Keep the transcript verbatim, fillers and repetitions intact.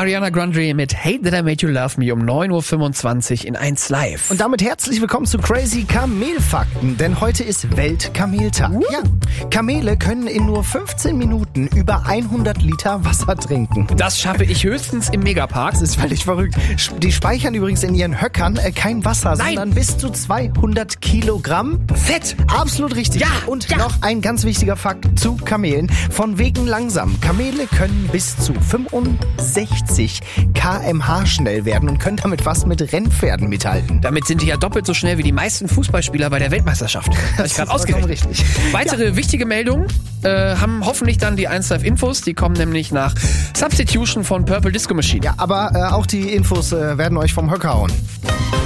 Ariana Grande mit Hate That I Made You Love Me um neun Uhr fünfundzwanzig in eins Live. Und damit herzlich willkommen zu Crazy Kamelfakten, denn heute ist Weltkameltag. Uh. Ja, Kamele können in nur fünfzehn Minuten über hundert Liter Wasser trinken. Das schaffe ich höchstens im Megapark. Das ist völlig verrückt. Die speichern übrigens in ihren Höckern äh, kein Wasser, Nein. sondern bis zu zweihundert Kilogramm Fett. Absolut richtig. Ja, Und ja. noch ein ganz wichtiger Fakt zu Kamelen. Von wegen langsam. Kamele können bis zu fünfundsechzig Kilometer pro Stunde schnell werden und können damit fast mit Rennpferden mithalten. Damit sind die ja doppelt so schnell wie die meisten Fußballspieler bei der Weltmeisterschaft. Habe ich gerade ausgerechnet. Richtig. Weitere ja. wichtige Meldungen äh, haben hoffentlich dann die eins Live Infos. Die kommen nämlich nach Substitution von Purple Disco Machine. Ja, aber äh, auch die Infos äh, werden euch vom Höcker hauen.